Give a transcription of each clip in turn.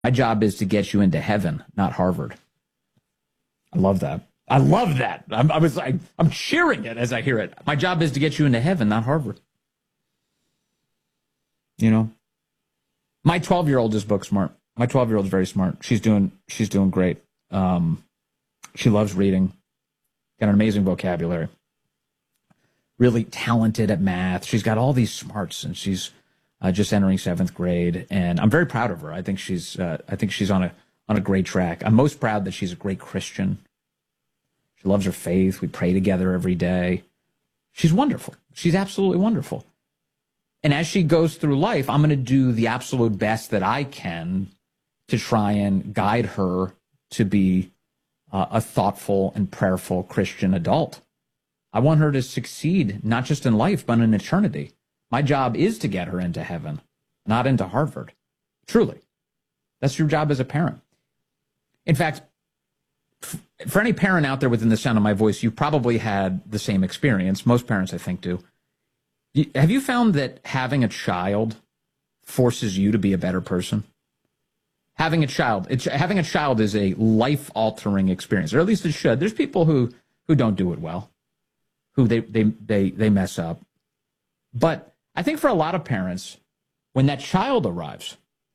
My job is to get you into heaven, not Harvard. I love that. I love that. I'm cheering it as I hear it. My job is to get you into heaven, not Harvard. You know, my 12-year-old is book smart. My 12-year-old is very smart. She's doing great. She loves reading. Got an amazing vocabulary. Really talented at math. She's got all these smarts, and she's just entering 7th grade. And I'm very proud of her. I think she's on a great track. I'm most proud that she's a great Christian. She loves her faith. We pray together every day. She's wonderful. She's absolutely wonderful. And as she goes through life, I'm going to do the absolute best that I can to try and guide her to be a thoughtful and prayerful Christian adult. I want her to succeed, not just in life, but in eternity. My job is to get her into heaven, not into Harvard. Truly. That's your job as a parent. In fact, for any parent out there within the sound of my voice, you probably had the same experience. Most parents, I think, do. Have you found that having a child forces you to be a better person? Having a child is a life-altering experience, or at least it should. There's people who don't do it well, who they mess up. But I think for a lot of parents, when that child arrives,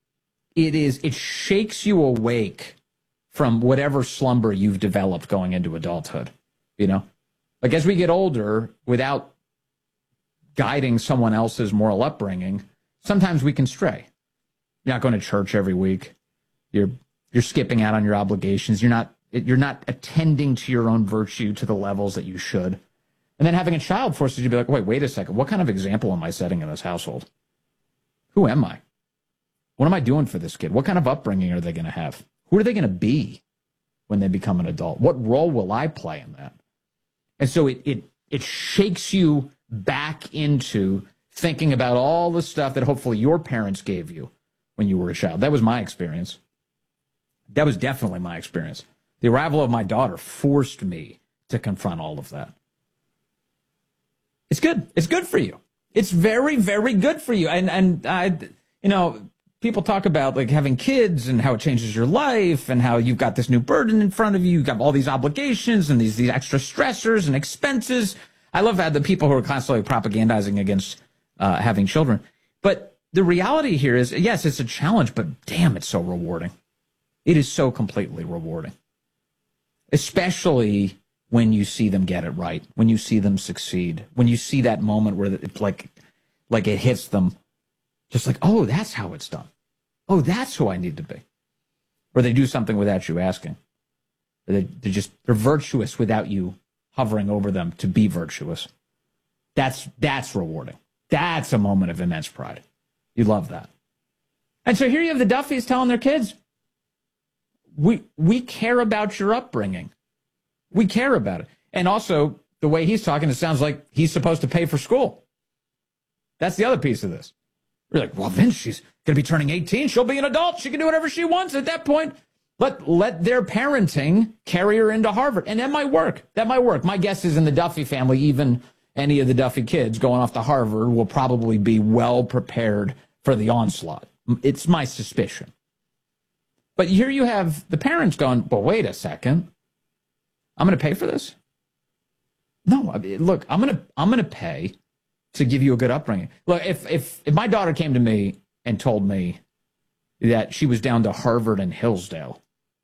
it shakes you awake from whatever slumber you've developed going into adulthood. You know, like as we get older, without guiding someone else's moral upbringing, sometimes we can stray. You're not going to church every week. You're skipping out on your obligations. You're not attending to your own virtue to the levels that you should. And then having a child forces you to be like, wait a second. What kind of example am I setting in this household? Who am I? What am I doing for this kid? What kind of upbringing are they going to have? Who are they going to be when they become an adult? What role will I play in that? And so it shakes you back into thinking about all the stuff that hopefully your parents gave you when you were a child. That was my experience. That was definitely my experience. The arrival of my daughter forced me to confront all of that. It's good. It's good for you. It's very, very good for you. And I, you know, people talk about like having kids and how it changes your life and how you've got this new burden in front of you. You've got all these obligations and these extra stressors and expenses. I love that the people who are constantly propagandizing against having children. But the reality here is, yes, it's a challenge, but damn, it's so rewarding. It is so completely rewarding, especially when you see them get it right, when you see them succeed, when you see that moment where it's like it hits them, just like, oh, that's how it's done. Oh, that's who I need to be. Or they do something without you asking. Or they're virtuous without you hovering over them to be virtuous. That's rewarding. That's a moment of immense pride. You love that. And so here you have the Duffys telling their kids, we care about your upbringing. We care about it. And also, the way he's talking, it sounds like he's supposed to pay for school. That's the other piece of this. We're like, well, then she's going to be turning 18. She'll be an adult. She can do whatever she wants at that point. Let their parenting carry her into Harvard. And that might work. That might work. My guess is in the Duffy family, even any of the Duffy kids going off to Harvard will probably be well prepared for the onslaught. It's my suspicion. But here you have the parents going, well, wait a second. I'm going to pay for this? No, I mean, look, I'm going to pay to give you a good upbringing. Look, if my daughter came to me and told me that she was down to Harvard and Hillsdale,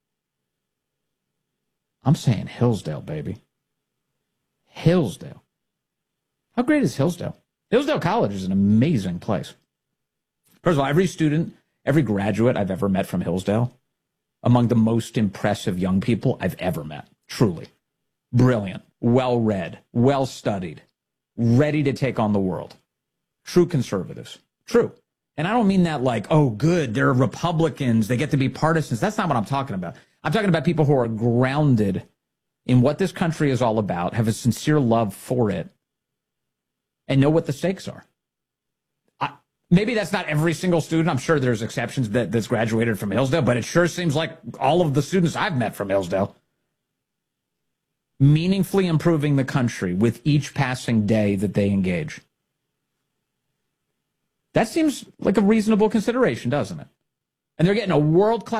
I'm saying Hillsdale, baby. Hillsdale. How great is Hillsdale? Hillsdale College is an amazing place. First of all, every student, every graduate I've ever met from Hillsdale, among the most impressive young people I've ever met. Truly. Brilliant, well-read, well-studied, ready to take on the world. True conservatives. True. And I don't mean that like, oh, good, they're Republicans, they get to be partisans. That's not what I'm talking about. I'm talking about people who are grounded in what this country is all about, have a sincere love for it, and know what the stakes are. Maybe that's not every single student. I'm sure there's exceptions that's graduated from Hillsdale, but it sure seems like all of the students I've met from Hillsdale. Meaningfully improving the country with each passing day that they engage. That seems like a reasonable consideration, doesn't it? And they're getting a world class